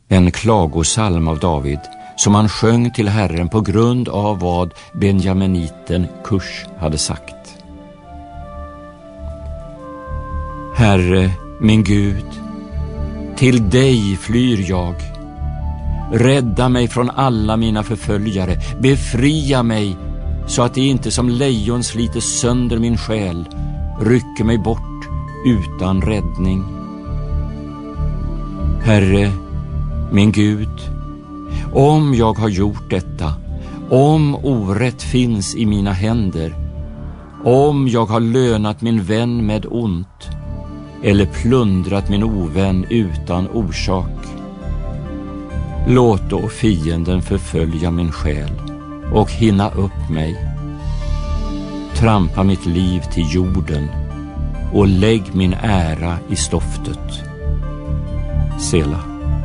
En klagosalm av David som han sjöng till Herren på grund av vad benjaminiten Kush hade sagt. Herre, min Gud, till dig flyr jag. Rädda mig från alla mina förföljare. Befria mig så att det inte som lejon sliter sönder min själ, rycker mig bort utan räddning. Herre, min Gud, om jag har gjort detta, om orätt finns i mina händer, om jag har lönat min vän med ont eller plundrat min ovän utan orsak, låt då fienden förfölja min själ och hinna upp mig. Trampa mitt liv till jorden och lägg min ära i stoftet. Sela.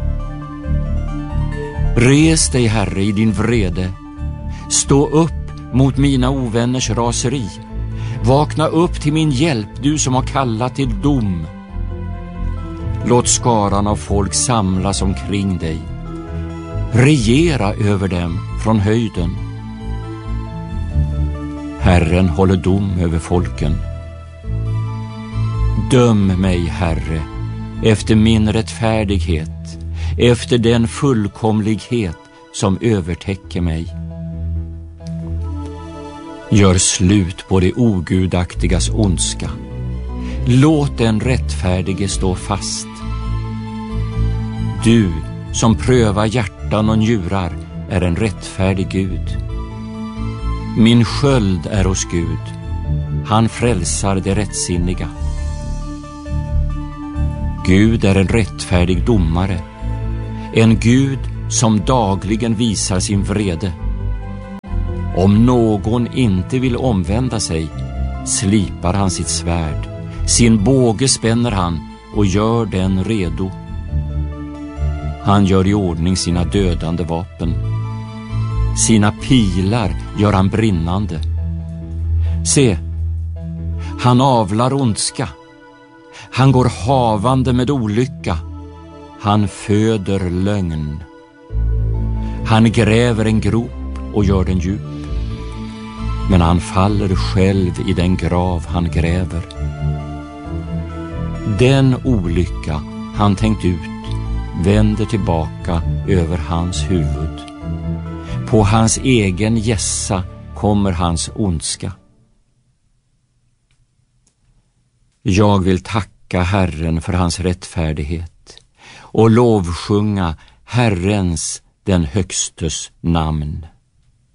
Res dig, Herre, i din vrede. Stå upp mot mina ovänners raseri. Vakna upp till min hjälp, du som har kallat till dom. Låt skaran av folk samlas omkring dig. Regera över dem från höjden. Herren håller dom över folken. Döm mig, Herre, efter min rättfärdighet, efter den fullkomlighet som övertäcker mig. Gör slut på det ogudaktigas ondska. Låt den rättfärdige stå fast. Du som prövar hjärtan och njurar är en rättfärdig Gud. Min sköld är hos Gud. Han frälsar det rättsinniga. Gud är en rättfärdig domare. En Gud som dagligen visar sin vrede. Om någon inte vill omvända sig, slipar han sitt svärd. Sin båge spänner han och gör den redo. Han gör i ordning sina dödande vapen. Sina pilar gör han brinnande. Se, han avlar ondska. Han går havande med olycka. Han föder lögn. Han gräver en grop och gör den djup. Men han faller själv i den grav han gräver. Den olycka han tänkt ut vänder tillbaka över hans huvud. På hans egen gässa kommer hans ondska. Jag vill tacka Herren för hans rättfärdighet och lovsjunga Herrens, den högstes namn.